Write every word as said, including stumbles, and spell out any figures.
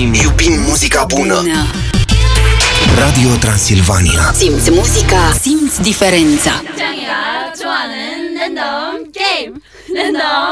iubim, iubim muzica bună. bună. Radio Transilvania. Simți muzica, simți diferența. 짱이가 좋아하는 랜덤 게임 랜덤